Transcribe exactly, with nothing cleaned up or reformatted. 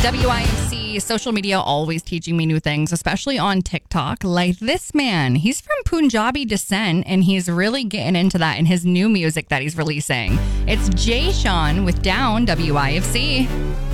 W I F C, social media always teaching me new things, especially on TikTok. Like this man, he's from Punjabi descent, and he's really getting into that in his new music that he's releasing. It's Jay Sean with Down, W I F C.